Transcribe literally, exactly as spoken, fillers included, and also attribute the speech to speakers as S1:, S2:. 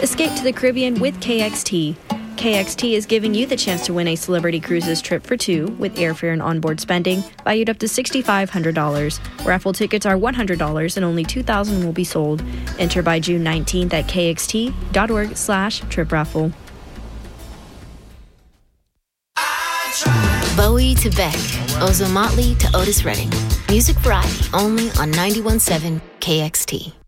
S1: Escape to the Caribbean with K X T. K X T is giving you the chance to win a Celebrity Cruises trip for two with airfare and onboard spending valued up to six thousand five hundred dollars. Raffle tickets are one hundred dollars and only two thousand will be sold. Enter by June nineteenth at kxt.org slash trip raffle.
S2: Bowie to Beck, Ozzo Motley to Otis Redding. Music variety only on ninety-one point seven K X T.